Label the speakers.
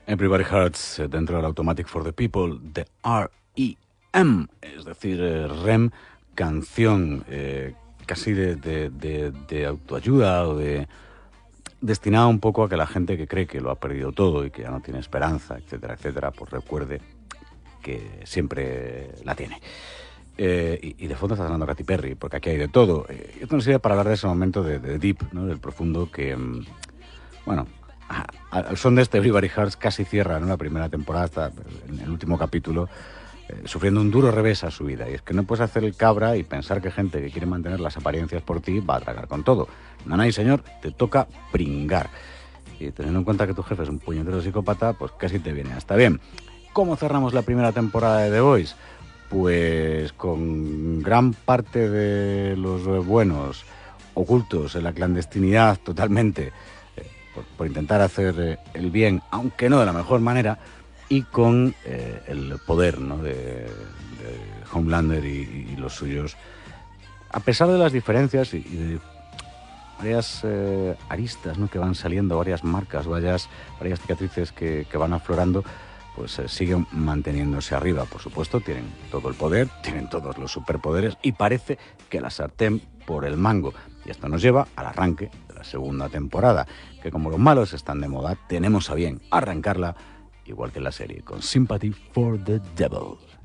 Speaker 1: Everybody Hurts, dentro del Automatic for the People, de R.E.M., es decir, REM, canción casi de autoayuda o destinada un poco a que la gente que cree que lo ha perdido todo y que ya no tiene esperanza, etcétera, etcétera, pues recuerde que siempre la tiene. Y de fondo está sonando Katy Perry, porque aquí hay de todo. Esto nos sirve para hablar de ese momento de deep, ¿no? Del profundo que, bueno, al son de este Everybody Hurts casi cierra, ¿no?, la primera temporada, hasta en el último capítulo, sufriendo un duro revés a su vida. Y es que no puedes hacer el cabra y pensar que gente que quiere mantener las apariencias por ti va a tragar con todo. No, y señor, te toca pringar. Y teniendo en cuenta que tu jefe es un puñetero psicópata, pues casi te viene hasta bien. ¿Cómo cerramos la primera temporada de The Voice? Pues con gran parte de los buenos ocultos en la clandestinidad totalmente, por intentar hacer el bien, aunque no de la mejor manera, y con el poder, ¿no?, de Homelander y los suyos, a pesar de las diferencias y de varias aristas, ¿no?, que van saliendo, varias marcas, varias cicatrices que van aflorando, pues siguen manteniéndose arriba. Por supuesto, tienen todo el poder, tienen todos los superpoderes y parece que la sartén por el mango. Y esto nos lleva al arranque de la segunda temporada, que como los malos están de moda, tenemos a bien arrancarla, igual que en la serie, con Sympathy for the Devil.